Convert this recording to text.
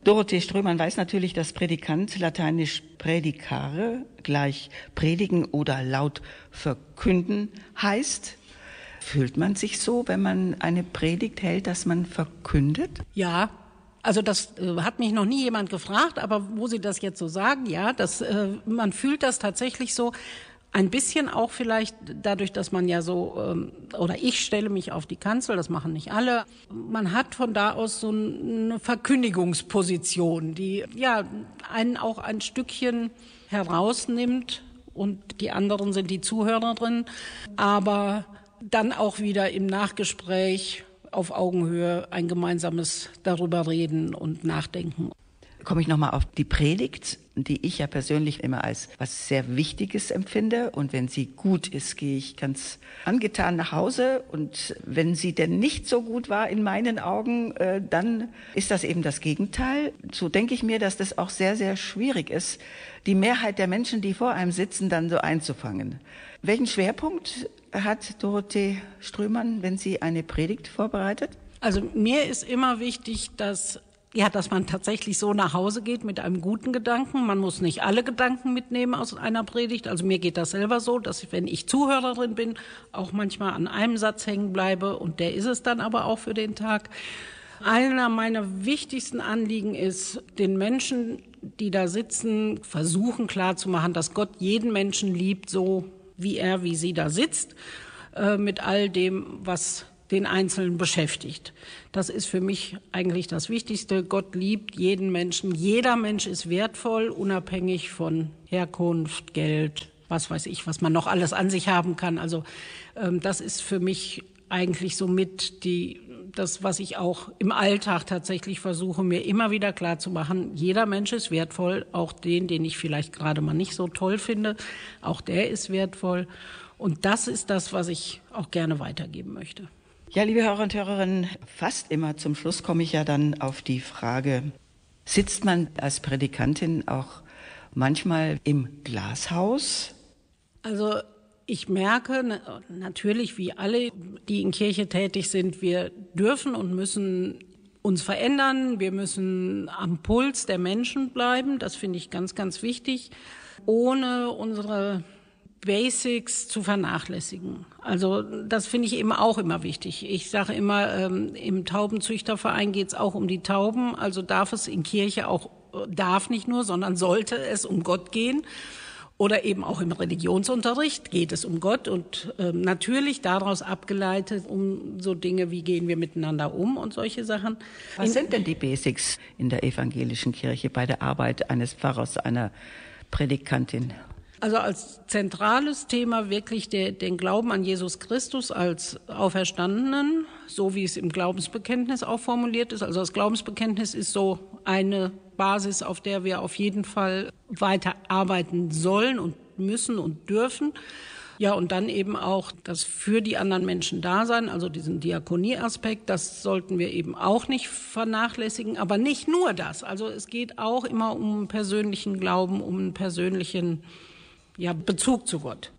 Dorothee Strömann weiß natürlich, dass Prädikant lateinisch predicare gleich predigen oder laut verkünden heißt. Fühlt man sich so, wenn man eine Predigt hält, dass man verkündet? Ja, also das hat mich noch nie jemand gefragt, aber wo Sie das jetzt so sagen, ja, man fühlt das tatsächlich so. Ein bisschen auch vielleicht dadurch, dass man ja so, oder ich stelle mich auf die Kanzel, das machen nicht alle. Man hat von da aus so eine Verkündigungsposition, die ja einen auch ein Stückchen herausnimmt und die anderen sind die Zuhörer drin, aber dann auch wieder im Nachgespräch auf Augenhöhe ein gemeinsames darüber reden und nachdenken. Komme ich nochmal auf die Predigt, die ich ja persönlich immer als was sehr Wichtiges empfinde. Und wenn sie gut ist, gehe ich ganz angetan nach Hause. Und wenn sie denn nicht so gut war in meinen Augen, dann ist das eben das Gegenteil. So denke ich mir, dass das auch sehr, sehr schwierig ist, die Mehrheit der Menschen, die vor einem sitzen, dann so einzufangen. Welchen Schwerpunkt hat Dorothee Strömann, wenn sie eine Predigt vorbereitet? Also mir ist immer wichtig, dass man tatsächlich so nach Hause geht mit einem guten Gedanken. Man muss nicht alle Gedanken mitnehmen aus einer Predigt. Also mir geht das selber so, dass ich, wenn ich Zuhörerin bin, auch manchmal an einem Satz hängen bleibe. Und der ist es dann aber auch für den Tag. Einer meiner wichtigsten Anliegen ist, den Menschen, die da sitzen, versuchen klarzumachen, dass Gott jeden Menschen liebt, so wie sie da sitzt, mit all dem, was den Einzelnen beschäftigt. Das ist für mich eigentlich das Wichtigste. Gott liebt jeden Menschen. Jeder Mensch ist wertvoll, unabhängig von Herkunft, Geld, was weiß ich, was man noch alles an sich haben kann. Also das ist für mich eigentlich so das, was ich auch im Alltag tatsächlich versuche, mir immer wieder klar zu machen. Jeder Mensch ist wertvoll, auch den ich vielleicht gerade mal nicht so toll finde. Auch der ist wertvoll. Und das ist das, was ich auch gerne weitergeben möchte. Ja, liebe Hörer und Hörerinnen, fast immer zum Schluss komme ich ja dann auf die Frage, sitzt man als Prädikantin auch manchmal im Glashaus? Also ich merke natürlich, wie alle, die in Kirche tätig sind, wir dürfen und müssen uns verändern. Wir müssen am Puls der Menschen bleiben. Das finde ich ganz, ganz wichtig, ohne unsere Basics zu vernachlässigen. Also das finde ich eben auch immer wichtig. Ich sage immer, im Taubenzüchterverein geht es auch um die Tauben. Also darf es in Kirche auch, darf nicht nur, sondern sollte es um Gott gehen. Oder eben auch im Religionsunterricht geht es um Gott und natürlich daraus abgeleitet um so Dinge, wie gehen wir miteinander um und solche Sachen. Was sind denn die Basics in der evangelischen Kirche bei der Arbeit eines Pfarrers, einer Predikantin? Also als zentrales Thema wirklich den Glauben an Jesus Christus als Auferstandenen, so wie es im Glaubensbekenntnis auch formuliert ist. Also das Glaubensbekenntnis ist so eine Basis, auf der wir auf jeden Fall weiter arbeiten sollen und müssen und dürfen. Ja, und dann eben auch das für die anderen Menschen Dasein, also diesen Diakonie-Aspekt, das sollten wir eben auch nicht vernachlässigen, aber nicht nur das. Also es geht auch immer um persönlichen Glauben, um einen persönlichen Bezug zu Gott.